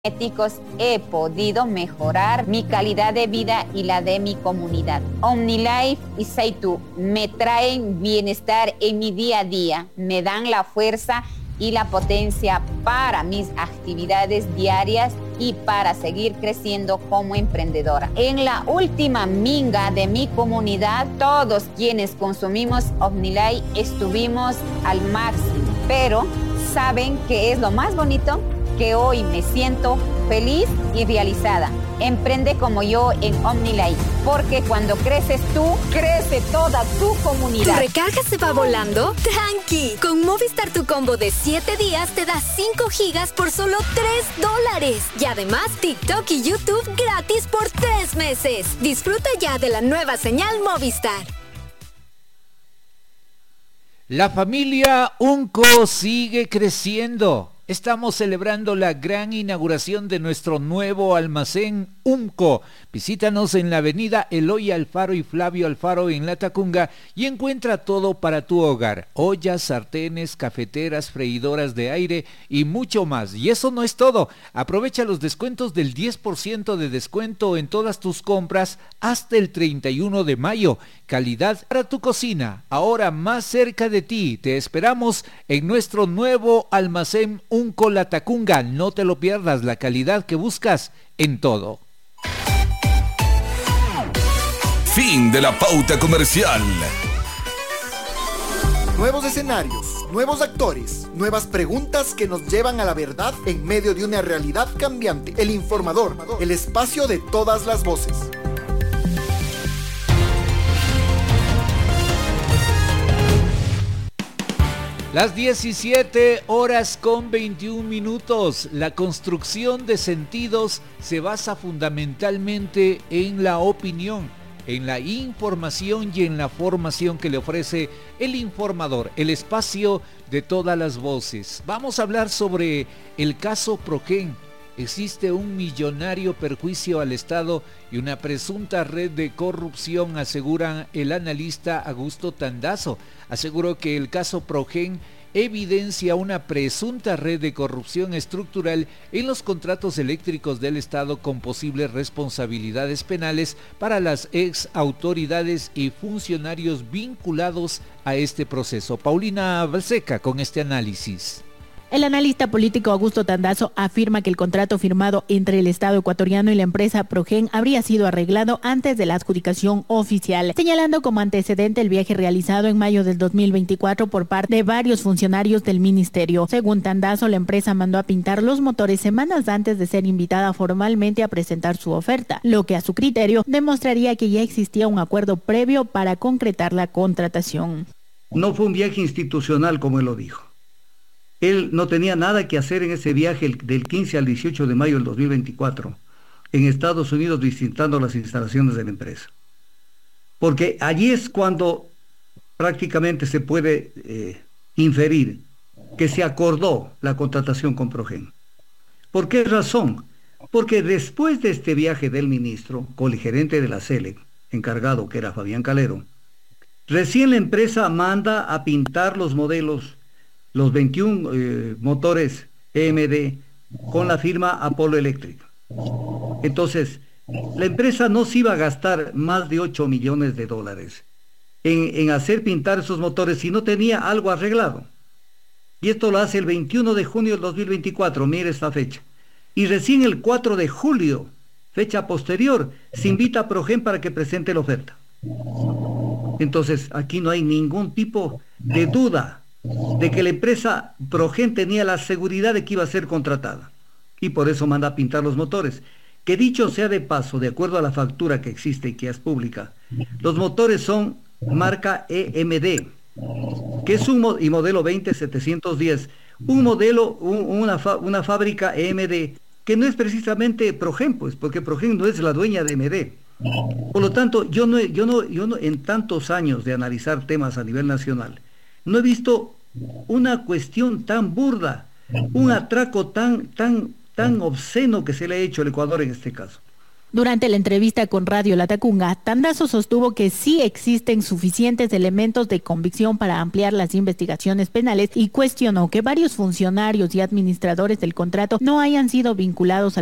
éticos he podido mejorar mi calidad de vida y la de mi comunidad. OmniLife y Seitu me traen bienestar en mi día a día, me dan la fuerza y la potencia para mis actividades diarias y para seguir creciendo como emprendedora. En la última minga de mi comunidad, todos quienes consumimos OmniLife estuvimos al máximo, pero ¿saben qué es lo más bonito? Que hoy me siento feliz y realizada. Emprende como yo en OmniLife, porque cuando creces tú, crece toda tu comunidad. ¿Tu recarga se va volando? ¡Tranqui! Con Movistar tu combo de 7 días te da 5 gigas por solo $3. Y además TikTok y YouTube gratis por 3 meses. Disfruta ya de la nueva señal Movistar. La familia Unco sigue creciendo. Estamos celebrando la gran inauguración de nuestro nuevo almacén Unco. Visítanos en la avenida Eloy Alfaro y Flavio Alfaro en Latacunga y encuentra todo para tu hogar. Ollas, sartenes, cafeteras, freidoras de aire y mucho más. Y eso no es todo. Aprovecha los descuentos del 10% de descuento en todas tus compras hasta el 31 de mayo. Calidad para tu cocina, ahora más cerca de ti. Te esperamos en nuestro nuevo almacén Unco Latacunga. No te lo pierdas, la calidad que buscas en todo. Fin de la pauta comercial. Nuevos escenarios, nuevos actores, nuevas preguntas que nos llevan a la verdad en medio de una realidad cambiante. El Informador, el espacio de todas las voces. Las 17:21. La construcción de sentidos se basa fundamentalmente en la opinión, en la información y en la formación que le ofrece el Informador, el espacio de todas las voces. Vamos a hablar sobre el caso Progen. Existe un millonario perjuicio al Estado y una presunta red de corrupción, asegura el analista Augusto Tandazo. Aseguró que el caso Progen evidencia una presunta red de corrupción estructural en los contratos eléctricos del Estado con posibles responsabilidades penales para las ex autoridades y funcionarios vinculados a este proceso. Paulina Balseca con este análisis. El analista político Augusto Tandazo afirma que el contrato firmado entre el Estado ecuatoriano y la empresa Progen habría sido arreglado antes de la adjudicación oficial, señalando como antecedente el viaje realizado en mayo del 2024 por parte de varios funcionarios del ministerio. Según Tandazo, la empresa mandó a pintar los motores semanas antes de ser invitada formalmente a presentar su oferta, lo que a su criterio demostraría que ya existía un acuerdo previo para concretar la contratación. No fue un viaje institucional como él lo dijo. Él no tenía nada que hacer en ese viaje del 15 al 18 de mayo del 2024 en Estados Unidos visitando las instalaciones de la empresa. Porque allí es cuando prácticamente se puede inferir que se acordó la contratación con Progen. ¿Por qué razón? Porque después de este viaje del ministro, coligerente de la CELEC, encargado que era Fabián Calero, recién la empresa manda a pintar los modelos, los 21 motores EMD con la firma Apollo Electric. Entonces, la empresa no se iba a gastar más de $8 millones en hacer pintar esos motores si no tenía algo arreglado. Y esto lo hace el 21 de junio del 2024, mire esta fecha. Y recién el 4 de julio, fecha posterior, se invita a Progen para que presente la oferta. Entonces, aquí no hay ningún tipo de duda de que la empresa Progen tenía la seguridad de que iba a ser contratada y por eso manda a pintar los motores, que dicho sea de paso, de acuerdo a la factura que existe y que es pública, los motores son marca EMD, que es y modelo 20710, un modelo, una fábrica EMD que no es precisamente Progen, pues, porque Progen no es la dueña de EMD. Por lo tanto, yo no en tantos años de analizar temas a nivel nacional no he visto una cuestión tan burda, un atraco tan obsceno que se le ha hecho al Ecuador en este caso. Durante la entrevista con Radio Latacunga, Tandazo sostuvo que sí existen suficientes elementos de convicción para ampliar las investigaciones penales y cuestionó que varios funcionarios y administradores del contrato no hayan sido vinculados